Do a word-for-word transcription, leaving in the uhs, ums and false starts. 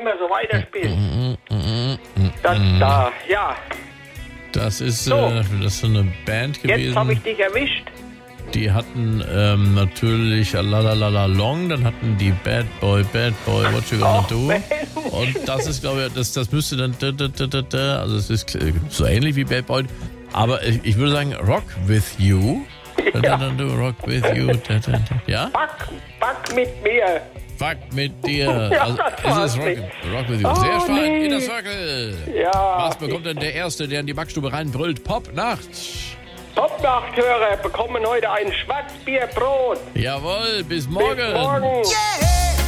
immer so weiterspielen. Das da, ja. Das ist, So. äh, das ist so eine Band Jetzt habe ich gewesen. dich erwischt. Die hatten ähm, natürlich La La La La Long, dann hatten die Bad Boy, Bad Boy, What You Gonna Ach, Do. Mensch. Und das ist, glaube ich, das, das müsste dann, da, da, da, da, da, also es ist äh, so ähnlich wie Bad Boy, aber ich, ich würde sagen Rock With You. Da, da, da, da, Rock With You. Da, da, da. Ja? Back, back mit mir. Fuck mit dir. Ja, Also, das es war's ist Rock, nicht. Rock With You. Oh, Sehr stark. nee. Inner Circle. Ja. Was bekommt denn der Erste, der in die Backstube reinbrüllt? Popnacht. Top-Nachthörer bekommen heute ein Schwarzbierbrot. Jawohl, bis Bis morgen. morgen. Yeah!